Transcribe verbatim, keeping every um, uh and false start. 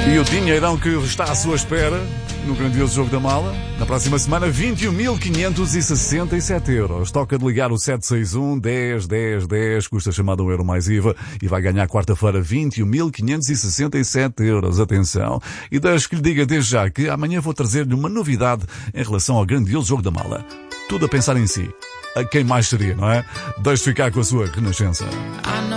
E o dinheirão que está à sua espera no grandioso jogo da mala, na próxima semana, vinte e um mil quinhentos e sessenta e sete euros. Toca de ligar o sete seis um, dez, dez, dez, custa chamada um euro mais I V A e vai ganhar quarta-feira vinte e um mil quinhentos e sessenta e sete euros. Atenção. E deixe que lhe diga desde já que amanhã vou trazer-lhe uma novidade em relação ao grandioso jogo da mala. Tudo a pensar em si. A quem mais seria, não é? Deixe ficar com a sua renascença.